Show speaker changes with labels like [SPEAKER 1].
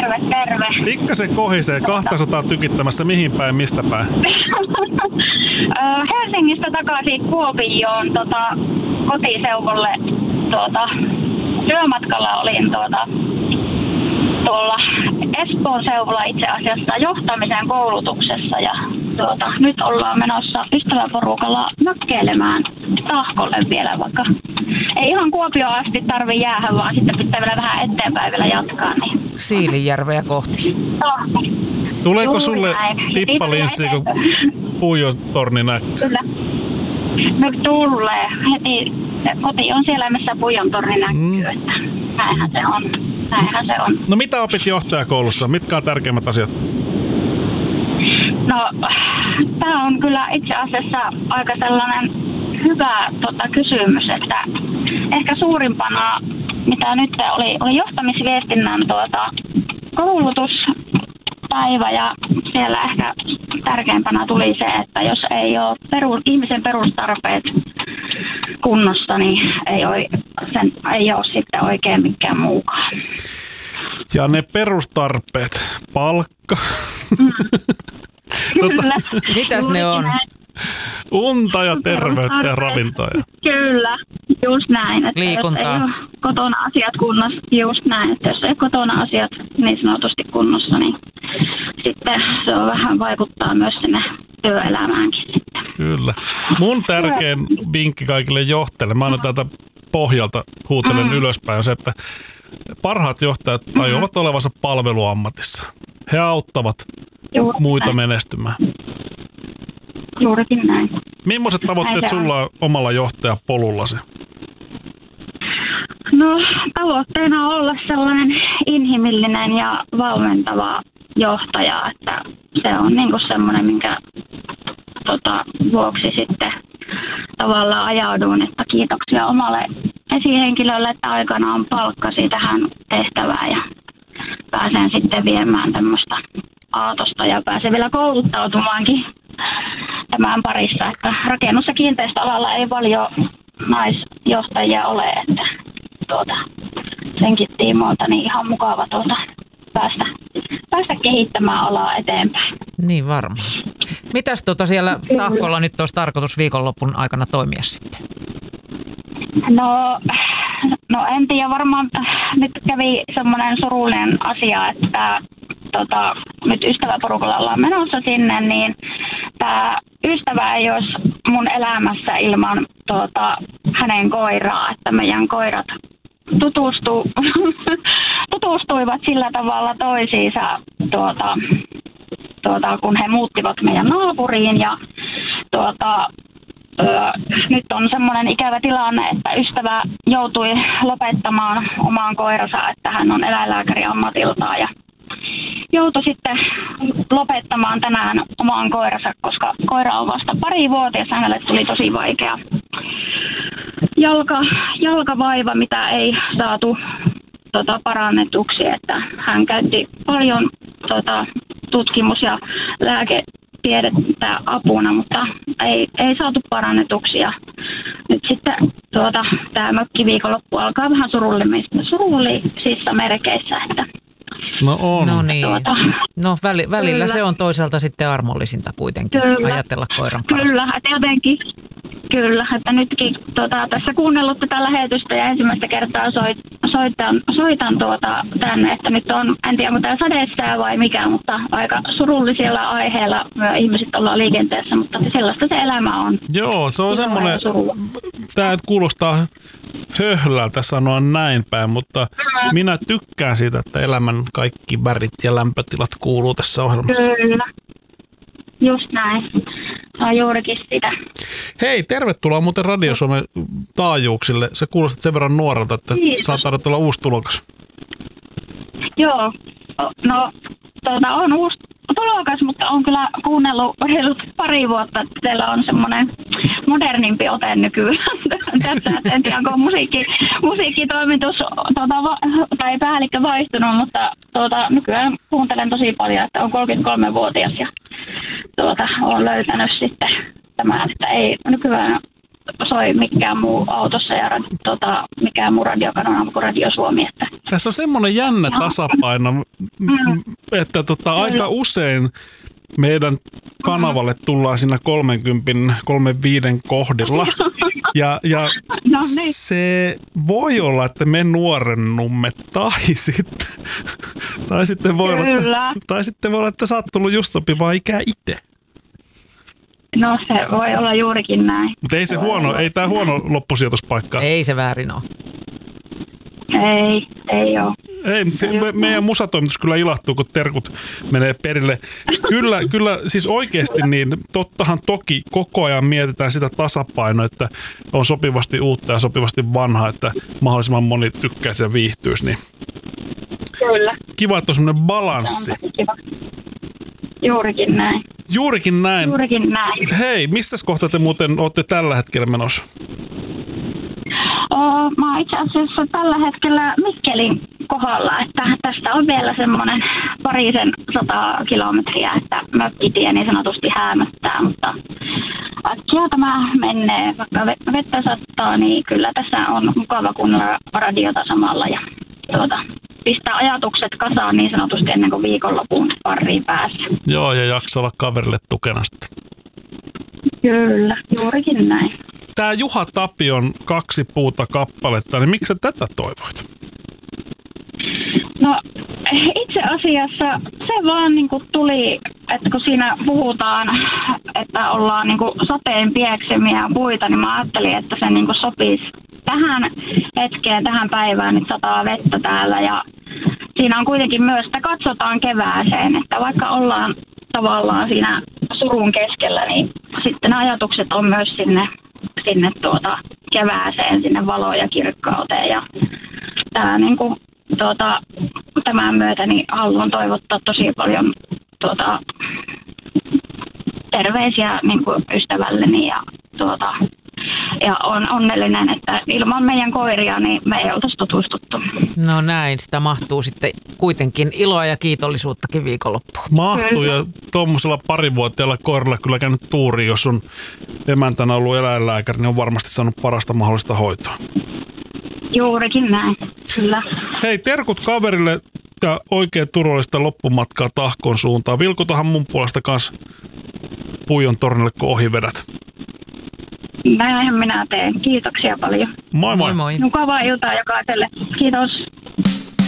[SPEAKER 1] terve.
[SPEAKER 2] Pikkasen kohisee, 200 tykittämässä, mihin päin, mistä päin?
[SPEAKER 1] Helsingistä takaisin Kuopioon kotiseudulle. Työmatkalla olin tuolla Espoon seudulla itse asiassa johtamisen koulutuksessa ja nyt ollaan menossa ystäväporukalla mökkeilemään Tahkolle vielä, vaikka ei ihan Kuopioon asti tarvitse jäädä, vaan sitten pitää vielä vähän eteenpäin vielä jatkaa. Niin.
[SPEAKER 3] Siilinjärveä kohti.
[SPEAKER 2] Tuleeko sulle tippalinssi, kun Puijon torni näkyy?
[SPEAKER 1] Kyllä. No tulee. Heti koti on siellä, missä Puijon torni näkyy. Että näinhän se on.
[SPEAKER 2] No mitä opit johtajakoulussa? Mitkä on tärkeimmät asiat?
[SPEAKER 1] No, tämä on kyllä itse asiassa aika sellainen hyvä kysymys, että ehkä suurimpana, mitä nyt oli johtamisviestinnän koulutuspäivä ja siellä ehkä tärkeimpänä tuli se, että jos ei ole ihmisen perustarpeet kunnossa, niin ei ole sitten oikein mikään muukaan.
[SPEAKER 2] Ja ne perustarpeet, palkka.
[SPEAKER 1] Kyllä.
[SPEAKER 3] Mitäs ne on?
[SPEAKER 2] Unta ja terveyttä ja ravintoa.
[SPEAKER 1] Kyllä, just näin. Että
[SPEAKER 3] liikuntaa.
[SPEAKER 1] Jos ei ole kotona asiat kunnossa, just näin. Että jos ei ole kotona asiat niin sanotusti kunnossa, niin sitten se on vähän vaikuttaa myös sinne työelämäänkin sitten.
[SPEAKER 2] Kyllä. Mun tärkein vinkki kaikille johtajille, mä aina täältä pohjalta huutelen ylöspäin, on se, että parhaat johtajat tajuavat olevansa palveluammatissa. He auttavat muita menestymään.
[SPEAKER 1] Juurikin näin.
[SPEAKER 2] Millaiset tavoitteet sulla on omalla johtajapolullasi?
[SPEAKER 1] No, tavoitteena on olla sellainen inhimillinen ja valmentava johtaja, että se on niinku semmoinen, minkä vuoksi sitten tavallaan ajauduin, että kiitoksia omalle esihenkilölle, että aikanaan palkkasi tähän tehtävään ja pääsen sitten viemään tämmöistä aatosta ja pääsen vielä kouluttautumaankin tämän parissa, että rakennus- ja kiinteistöalalla ei paljon naisjohtajia ole, että senkin tiimoilta niin ihan mukava päästä kehittämään alaa eteenpäin.
[SPEAKER 3] Niin varmaan. Mitäs siellä Tahkolla nyt olisi tarkoitus viikonloppun aikana toimia sitten?
[SPEAKER 1] No en tiedä, varmaan nyt kävi semmoinen surullinen asia, että nyt ystäväporukalla ollaan menossa sinne, niin tämä ystävä ei olisi mun elämässä ilman hänen koiraa, että meidän koirat tutustuivat sillä tavalla toisiinsa, kun he muuttivat meidän naapuriin ja nyt on semmoinen ikävä tilanne, että ystävä joutui lopettamaan omaan koiransa, että hän on eläinlääkäri ammatiltaan ja joutui sitten lopettamaan tänään omaan koiransa, koska koira on vasta 2-vuotias. Hänelle tuli tosi vaikea jalkavaiva, mitä ei saatu parannetuksi, että hän käytti paljon tutkimus- ja lääketiedettä apuna, mutta ei saatu parannetuksi. Ja nyt sitten tämä mökkiviikonloppu alkaa vähän surullisissa merkeissä, että
[SPEAKER 2] no on.
[SPEAKER 3] No niin. No välillä se on toisaalta sitten armollisinta kuitenkin ajatella koiran parasta.
[SPEAKER 1] Kyllä, että jotenkin. Kyllä, että nytkin tässä kuunnellut tätä lähetystä ja ensimmäistä kertaa soitan tänne, että nyt on, en tiedä onko tämä sadesää vai mikä, mutta aika surullisilla aiheilla ihmiset ollaan liikenteessä, mutta sellaista se elämä on.
[SPEAKER 2] Joo, se on semmoinen, tämä kuulostaa höhlältä sanoa näin päin, mutta minä tykkään siitä, että elämän kaikki värit ja lämpötilat kuuluu tässä ohjelmassa.
[SPEAKER 1] Kyllä, just näin. Se on juurikin sitä.
[SPEAKER 2] Hei, tervetuloa muuten Radio Suomen taajuuksille. Sä kuulostat sen verran nuorelta, että saattaa olla uusi tulokas.
[SPEAKER 1] Joo, no on uusi tulokas, mutta on kyllä kuunnellut reilut 2 vuotta, että teillä on semmoinen modernimpi ote nykyään tässä. En tiedä, onko musiikkitoimitus tai päällikkö vaihtunut, mutta nykyään kuuntelen tosi paljon, että on 33-vuotias ja olen löytänyt sitten tämän, että ei nykyään soi mikään muu autossa ja mikään muu radiokanava kuin Radio Suomi, että
[SPEAKER 2] Tässä on semmoinen jännä tasapaino, että aika usein meidän kanavalle tullaan siinä 35 kohdilla. Ja
[SPEAKER 1] No niin.
[SPEAKER 2] se voi olla, että me nuorennumme, tai sitten voi olla, että sä oot tullut just sopivaa ikää itse.
[SPEAKER 1] No se voi olla juurikin näin.
[SPEAKER 2] Mutta ei tää huono loppusijoituspaikka.
[SPEAKER 3] Ei se väärin ole.
[SPEAKER 1] Ei ole.
[SPEAKER 2] Ei, meidän musatoimitus kyllä ilahtuu, kun terkut menee perille. Kyllä siis oikeasti niin, tottahan toki koko ajan mietitään sitä tasapainoa, että on sopivasti uutta ja sopivasti vanhaa, että mahdollisimman moni tykkäisi ja viihtyisi. Niin.
[SPEAKER 1] Kyllä.
[SPEAKER 2] Kiva, että on semmoinen balanssi.
[SPEAKER 1] Kiva. Juurikin näin.
[SPEAKER 2] Juurikin näin.
[SPEAKER 1] Juurikin näin.
[SPEAKER 2] Hei, missä kohtaa te muuten olette tällä hetkellä menossa?
[SPEAKER 1] Mä oon itse asiassa tällä hetkellä Mikkelin kohdalla, että tästä on vielä semmoinen 200 kilometriä, että mökkitie niin sanotusti häämöttää, mutta äkkiä tämä menee, vaikka vettä sattaa, niin kyllä tässä on mukava kuunnella radiota samalla ja pistää ajatukset kasaan niin sanotusti ennen kuin viikonlopun pariin pääsee.
[SPEAKER 2] Joo, ja jaksaa olla kaverille tukena sitten.
[SPEAKER 1] Kyllä, juurikin näin.
[SPEAKER 2] Tää Juha Tapion 2 puuta kappaletta, niin miksi sä tätä toivoit?
[SPEAKER 1] No itse asiassa se vaan niinku tuli, että kun siinä puhutaan, että ollaan niinku sateen pieksemiä puita, niin mä ajattelin, että se niinku sopisi tähän hetkeen, tähän päivään, nyt sataa vettä täällä ja siinä on kuitenkin myös, että katsotaan kevääseen, että vaikka ollaan tavallaan siinä surun keskellä, niin sitten ajatukset on myös sinne kevääseen, sinne valoon ja kirkkauteen ja tää niinku tämän myötä niin haluan toivottaa tosi paljon terveisiä niin kuin ystävälleni ja on onnellinen, että ilman meidän koiria niin me ei oltaisi tutustuttu.
[SPEAKER 3] No näin, sitä mahtuu sitten kuitenkin iloa ja kiitollisuuttakin viikonloppuun.
[SPEAKER 2] Mahtuu ja tuommoisella 2-vuotiaalla koiralla kyllä käynyt tuuri, jos on emäntänä ollut eläinlääkäri, niin on varmasti saanut parasta mahdollista hoitoa.
[SPEAKER 1] Juurikin näin, kyllä.
[SPEAKER 2] Hei, terkut kaverille ja oikein turvallista loppumatkaa Tahkon suuntaan. Vilkutahan mun puolesta kanssa Puijon tornille, kun ohi vedät.
[SPEAKER 1] Näinhän minä teen. Kiitoksia paljon.
[SPEAKER 2] Moi moi.
[SPEAKER 3] Moi moi.
[SPEAKER 1] Mukavaa iltaa jokaiselle. Kiitos.